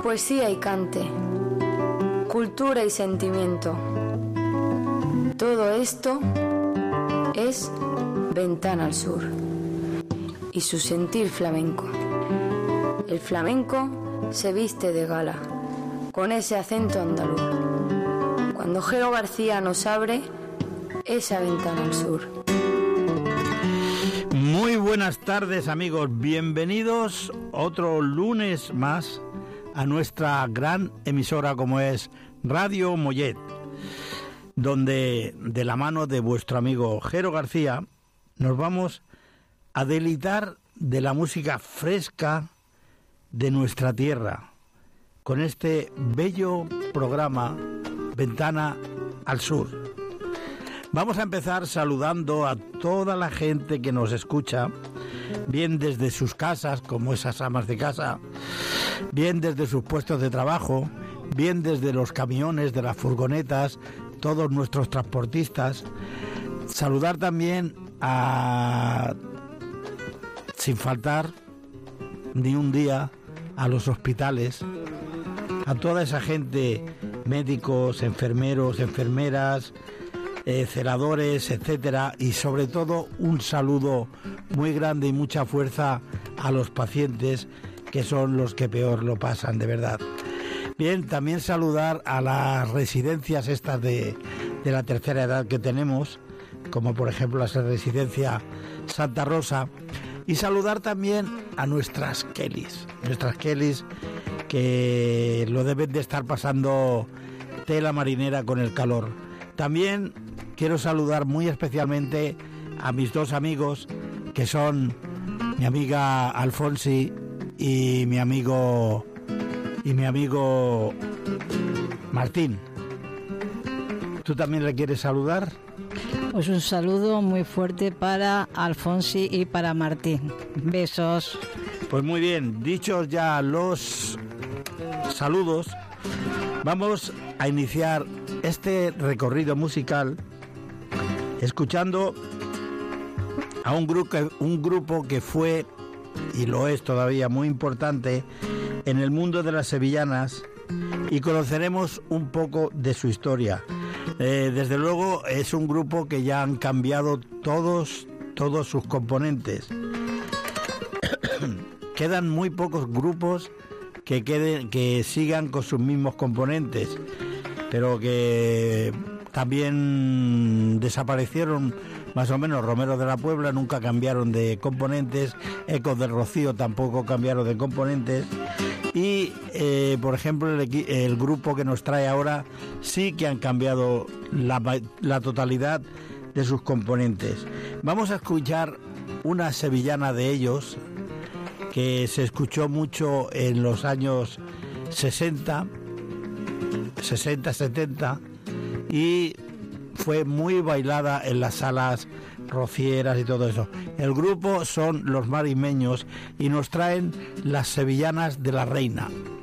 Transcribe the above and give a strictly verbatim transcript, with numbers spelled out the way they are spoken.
poesía y cante, cultura y sentimiento. Todo esto es Ventana al Sur y su sentir flamenco. El flamenco se viste de gala, con ese acento andaluz. Cuando Jero García nos abre esa ventana al sur. Muy buenas tardes, amigos, bienvenidos otro lunes más a nuestra gran emisora como es Radio Mollet, donde de la mano de vuestro amigo Jero García nos vamos a deleitar de la música fresca de nuestra tierra con este bello programa Ventana al Sur. Vamos a empezar saludando a toda la gente que nos escucha, bien desde sus casas, como esas amas de casa, bien desde sus puestos de trabajo, bien desde los camiones, de las furgonetas, todos nuestros transportistas. Saludar también a, sin faltar ni un día, a los hospitales, a toda esa gente, médicos, enfermeros, enfermeras, Eh, celadores, etcétera, y sobre todo un saludo muy grande y mucha fuerza a los pacientes, que son los que peor lo pasan, de verdad. Bien, también saludar a las residencias estas de, de la tercera edad que tenemos, como por ejemplo la residencia Santa Rosa, y saludar también a nuestras Kellys, nuestras Kellys que lo deben de estar pasando tela marinera con el calor. También quiero saludar muy especialmente a mis dos amigos, que son mi amiga Alfonsi y mi amigo y mi amigo Martín. ¿Tú también le quieres saludar? Pues un saludo muy fuerte para Alfonsi y para Martín. Besos. Pues muy bien, dichos ya los saludos, vamos a iniciar este recorrido musical escuchando a un grupo, un grupo que fue y lo es todavía muy importante en el mundo de las sevillanas, y conoceremos un poco de su historia. Eh, desde luego es un grupo que ya han cambiado todos, todos sus componentes. Quedan muy pocos grupos que queden, que sigan con sus mismos componentes, pero que también desaparecieron más o menos. Romero de la Puebla nunca cambiaron de componentes, Ecos del Rocío tampoco cambiaron de componentes, y eh, por ejemplo el, el grupo que nos trae ahora sí que han cambiado la, la totalidad de sus componentes. Vamos a escuchar una sevillana de ellos que se escuchó mucho en los años sesenta, setenta, y fue muy bailada en las salas rocieras y todo eso. El grupo son Los Marimeños y nos traen Las Sevillanas de la Reina.